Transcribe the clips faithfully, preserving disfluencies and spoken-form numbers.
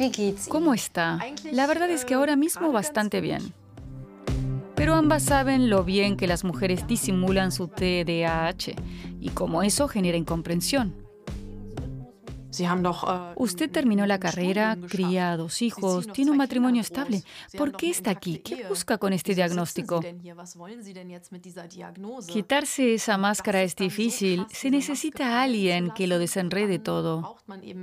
¿Cómo está? La verdad es que ahora mismo bastante bien. Pero ambas saben lo bien que las mujeres disimulan su T D A H y cómo eso genera incomprensión. Usted terminó la carrera, cría a dos hijos, tiene un matrimonio estable. ¿Por qué está aquí? ¿Qué busca con este diagnóstico? Quitarse esa máscara es difícil. Se necesita a alguien que lo desenrede todo.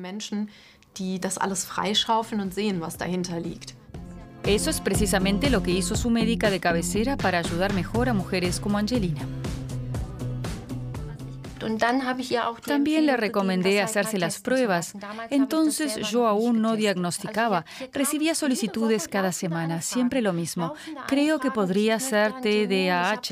Eso es precisamente lo que hizo su médica de cabecera para ayudar mejor a mujeres como Angelina. También le recomendé hacerse las pruebas. Entonces yo aún no diagnosticaba. Recibía solicitudes cada semana, siempre lo mismo. Creo que podría ser T D A H.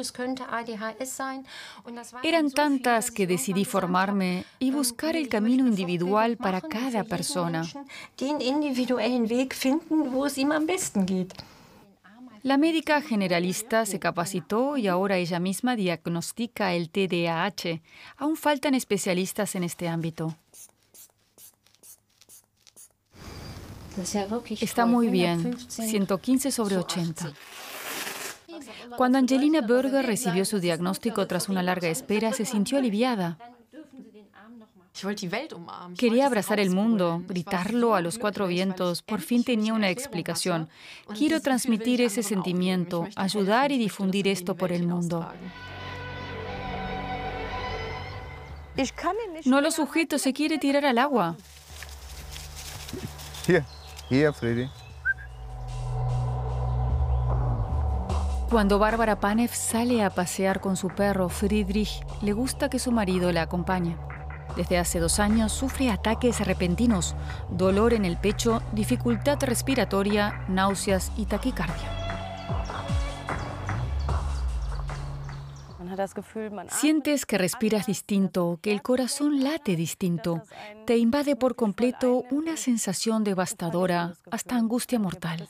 Eran tantas que decidí formarme y buscar el camino individual para cada persona. La médica generalista se capacitó y ahora ella misma diagnostica el T D A H. Aún faltan especialistas en este ámbito. Está muy bien, ciento quince sobre ochenta. Cuando Angelina Berger recibió su diagnóstico tras una larga espera, se sintió aliviada. Quería abrazar el mundo, gritarlo a los cuatro vientos. Por fin tenía una explicación. Quiero transmitir ese sentimiento, ayudar y difundir esto por el mundo. No lo sujeto, se quiere tirar al agua. Hier, hier, Freddy. Cuando Bárbara Panev sale a pasear con su perro Friedrich, le gusta que su marido la acompañe. Desde hace dos años sufre ataques repentinos, dolor en el pecho, dificultad respiratoria, náuseas y taquicardia. Sientes que respiras distinto, que el corazón late distinto. Te invade por completo una sensación devastadora, hasta angustia mortal.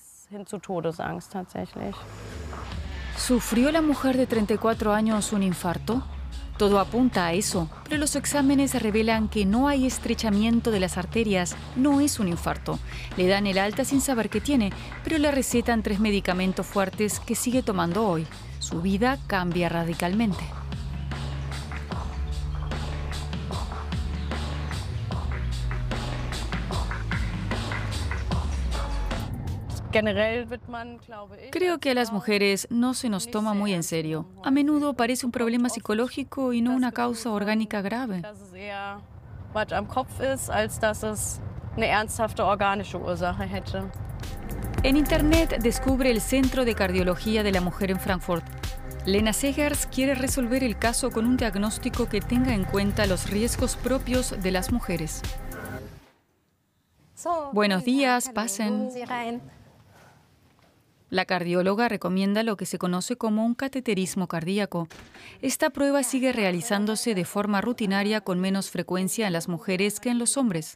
¿Sufrió la mujer de treinta y cuatro años un infarto? Todo apunta a eso, pero los exámenes revelan que no hay estrechamiento de las arterias, no es un infarto. Le dan el alta sin saber qué tiene, pero le recetan tres medicamentos fuertes que sigue tomando hoy. Su vida cambia radicalmente. Creo que a las mujeres no se nos toma muy en serio. A menudo parece un problema psicológico y no una causa orgánica grave. En Internet descubre el Centro de Cardiología de la Mujer en Frankfurt. Lena Segers quiere resolver el caso con un diagnóstico que tenga en cuenta los riesgos propios de las mujeres. Buenos días, pasen. La cardióloga recomienda lo que se conoce como un cateterismo cardíaco. Esta prueba sigue realizándose de forma rutinaria con menos frecuencia en las mujeres que en los hombres.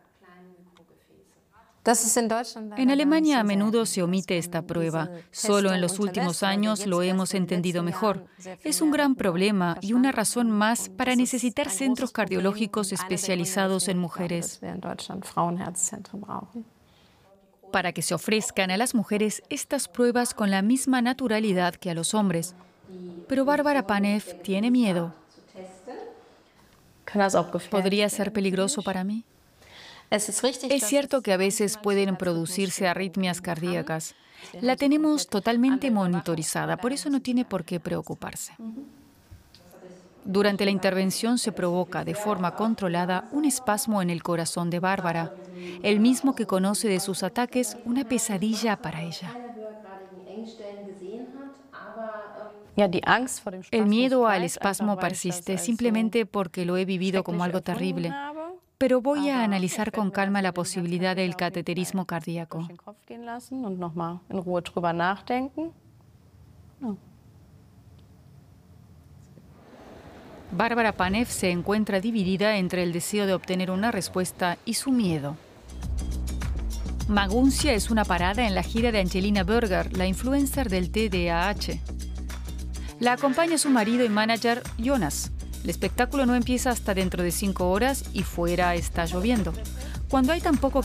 En Alemania a menudo se omite esta prueba. Solo en los últimos años lo hemos entendido mejor. Es un gran problema y una razón más para necesitar centros cardiológicos especializados en mujeres. Para que se ofrezcan a las mujeres estas pruebas con la misma naturalidad que a los hombres. Pero Bárbara Panev tiene miedo. ¿Podría ser peligroso para mí? Es cierto que a veces pueden producirse arritmias cardíacas. La tenemos totalmente monitorizada, por eso no tiene por qué preocuparse. Durante la intervención se provoca de forma controlada un espasmo en el corazón de Bárbara, el mismo que conoce de sus ataques, una pesadilla para ella. El miedo al espasmo persiste simplemente porque lo he vivido como algo terrible, pero voy a analizar con calma la posibilidad del cateterismo cardíaco. Bárbara Panev se encuentra dividida entre el deseo de obtener una respuesta y su miedo. Maguncia es una parada en la gira de Angelina Berger, la influencer del T D A H. La acompaña su marido y manager, Jonas. El espectáculo no empieza hasta dentro de cinco horas y fuera está lloviendo. Cuando hay tan poco